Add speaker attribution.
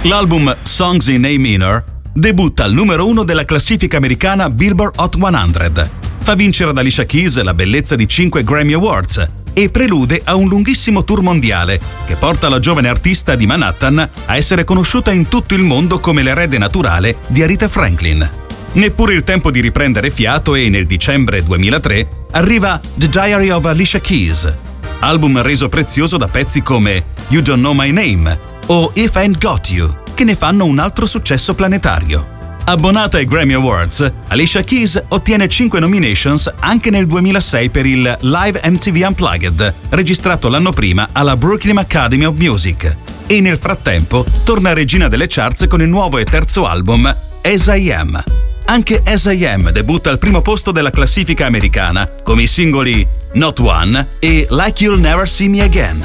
Speaker 1: L'album Songs in A Minor debutta al numero 1 della classifica americana Billboard Hot 100. Fa vincere ad Alicia Keys la bellezza di 5 Grammy Awards e prelude a un lunghissimo tour mondiale che porta la giovane artista di Manhattan a essere conosciuta in tutto il mondo come l'erede naturale di Aretha Franklin. Neppure il tempo di riprendere fiato e nel dicembre 2003 arriva The Diary of Alicia Keys, album reso prezioso da pezzi come You Don't Know My Name o If I Ain't Got You, che ne fanno un altro successo planetario. Abbonata ai Grammy Awards, Alicia Keys ottiene 5 nominations anche nel 2006 per il Live MTV Unplugged, registrato l'anno prima alla Brooklyn Academy of Music. E nel frattempo torna regina delle charts con il nuovo e terzo album As I Am. Anche As I Am debutta al primo posto della classifica americana, come i singoli Not One e Like You'll Never See Me Again.